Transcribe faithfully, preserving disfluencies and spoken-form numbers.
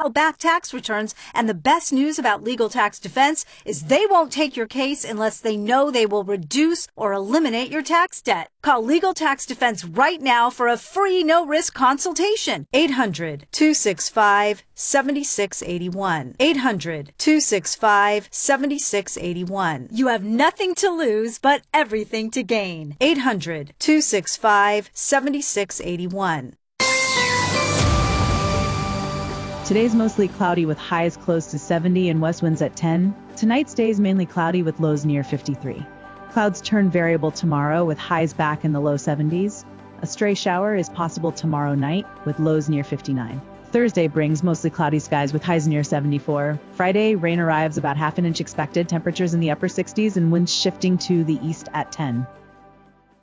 file back tax returns, and the best news about Legal Tax Defense is they won't take your case unless they know they will reduce or eliminate your tax debt. Call Legal Tax Defense right now for a free no-risk consultation. eight hundred, two six five, seven six eight one. eight hundred, two six five, seven six eight one. You have nothing to lose, but everything to gain. eight hundred, two six five, seven six eight one. Today's mostly cloudy with highs close to seventy and west winds at ten. Tonight stays mainly cloudy with lows near fifty-three. Clouds turn variable tomorrow with highs back in the low seventies. A stray shower is possible tomorrow night with lows near fifty-nine. Thursday brings mostly cloudy skies with highs near seventy-four. Friday, rain arrives about half an inch expected, temperatures in the upper sixties and winds shifting to the east at ten.